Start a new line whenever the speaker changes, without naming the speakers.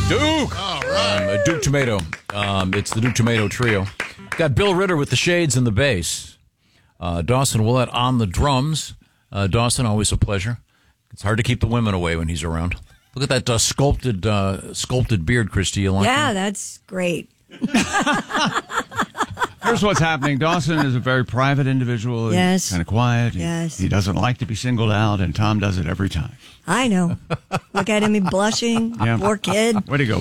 Duke.
All right.
Duke Tomato. It's the Duke Tomato Trio. Got Bill Ritter with the shades and the bass. Dawson Willett on the drums. Dawson, always a pleasure. It's hard to keep the women away when he's around. Look at that sculpted beard, Christy. You like that?
That's great.
Here's what's happening. Dawson is a very private individual.
Yes.
He's kind of quiet.
Yes.
He doesn't like to be singled out, and Tom does it every time.
I know. Look at him, he's blushing.
Yeah.
Poor kid.
Way to go.